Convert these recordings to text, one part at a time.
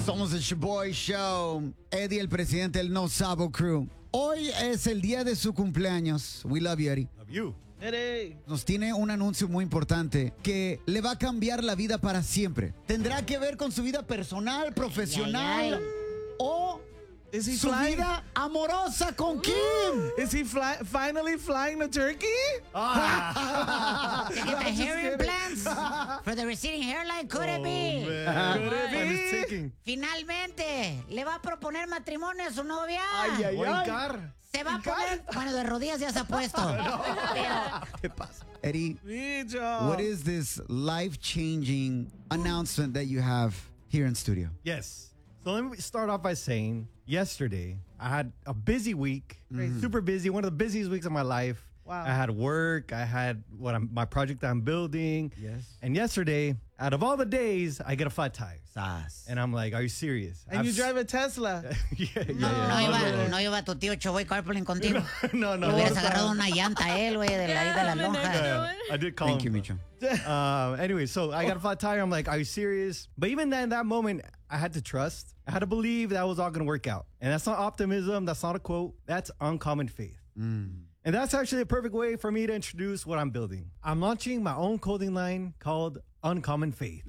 Somos el Shaboy Show. Eddie, el presidente del No Sabo Crew. Hoy es el día de su cumpleaños. We love you, Eddie. Love you. Eddie. Nos tiene un anuncio muy importante que le va a cambiar la vida para siempre. Tendrá que ver con su vida personal, profesional o Is he su flying? vida amorosa con Kim. Is he finally flying to Turkey? To get the hair implants for the receding hairline, could it be? Could it Time is be? ticking. Finalmente, le va a proponer matrimonio a su novia. Oigar. Se va a poner, bueno, de rodillas ya se ha puesto. ¿Qué pasa? Eddie, Bicho. what is this life-changing announcement that you have here in studio? Yes. So let me start off by saying yesterday I had a busy week, super busy, one of the busiest weeks of my life. Wow. I had work, I had my project I'm building. Yes. And yesterday, out of all the days, I get a flat tire. Sas. And I'm like, are you serious? And you drive a Tesla. No iba tu tío Choboy carpooling contigo. No. Le hubieras agarrado una llanta a él, güey, de la ida de las lonjas. I did call Thank you, him. Micho. Anyway, so I got a flat tire. I'm like, are you serious? But even then, in that moment, I had to trust. I had to believe that was all going to work out. And that's not optimism. That's not a quote. That's uncommon faith. And that's actually a perfect way for me to introduce what I'm building. I'm launching my own clothing line called Uncommon Faith.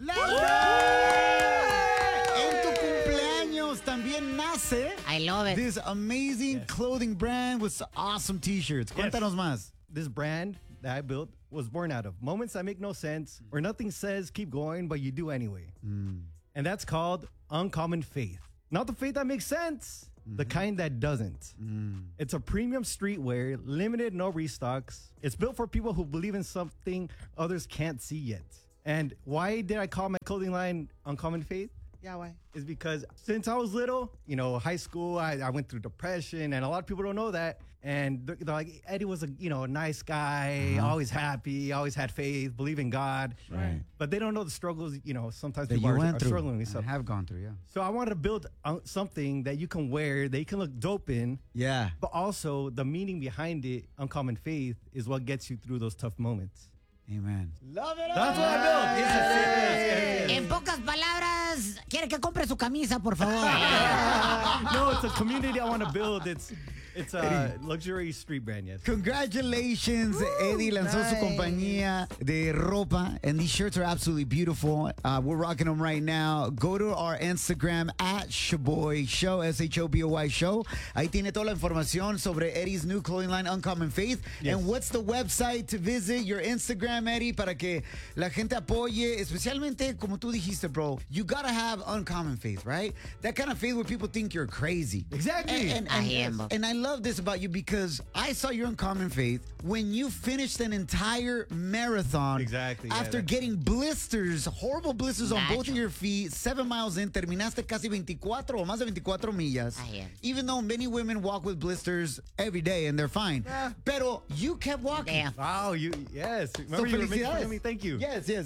En tu cumpleaños también nace I love it. this amazing clothing brand with awesome t-shirts. Cuéntanos más. This brand that I built was born out of moments that make no sense or nothing says keep going, but you do anyway. And that's called Uncommon Faith. Not the faith that makes sense, the kind that doesn't. It's a premium streetwear, limited, no restocks. It's built for people who believe in something others can't see yet. And why did I call my clothing line Uncommon Faith? Yeah, why? Is because since I was little, high school, I went through depression, and a lot of people don't know that. And they're like, Eddie was a nice guy, always happy, always had faith, believe in God. Right. But they don't know the struggles, sometimes That people you are went through. struggling with I stuff. have gone through, yeah. So I wanted to build something that you can wear, that you can look dope in, Yeah. but also the meaning behind it, Uncommon Faith, is what gets you through those tough moments. Amen. That's what I built. Yes. En pocas palabras, quiere que compre su camisa, por favor. No, it's a community I want to build. It's a luxury street brand, yes. Congratulations, Eddie lanzó su nice. compañía de ropa, and these shirts are absolutely beautiful. We're rocking them right now. Go to our Instagram at Shaboy Show, SHOBOY Show. Ahí tiene toda la información sobre Eddie's new clothing line, Uncommon Faith. Yes. And what's the website to visit? Your Instagram, Eddie, para que la gente apoye, especialmente como tú dijiste, bro. You gotta have Uncommon Faith, right? That kind of faith where people think you're crazy. Exactly. And I love this about you because I saw your Uncommon Faith when you finished an entire marathon. Exactly, yeah, After that- getting blisters, horrible blisters on both of Nacho. your feet, 7 miles in, terminaste casi 24 o más de 24 millas. I am. Even though many women walk with blisters every day and they're fine. Pero you kept walking. Damn. Wow, yes. So Remember you were making fun felicidades. of me? Thank you. Yes. Nice,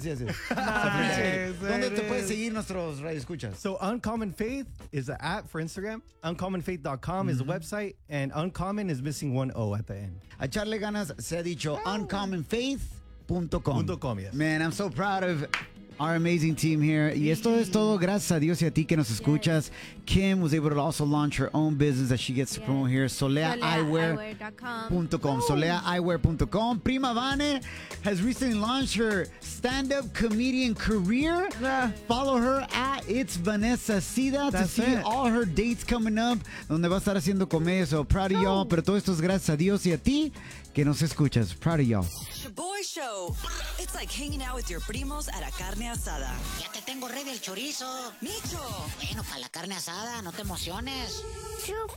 ¿Dónde te it puedes is. seguir nuestros radioescuchas? So Uncommon Faith is an app for Instagram. UncommonFaith.com is the website. And Uncommon is missing one O at the end. A echarle ganas se ha dicho uncommonfaith.com. .com, yes. Man, I'm so proud of our amazing team here. Y esto es todo gracias a Dios y a ti que nos escuchas. Kim was able to also launch her own business that she gets to promote here. SoleaEyewear.com. SoleaEyewear.com. Prima Vane has recently launched her stand-up comedian career. Follow her at It's Vanessa Sida to That's see it. all her dates coming up, donde va a estar haciendo comedia. So proud of y'all. Pero todo esto es gracias a Dios y a ti que nos escuchas. Proud of y'all. Shaboy Show. It's like hanging out with your primos at a carne asada. Ya te tengo ready el chorizo. Micho, Bueno, para la carne asada, no te emociones. Chup.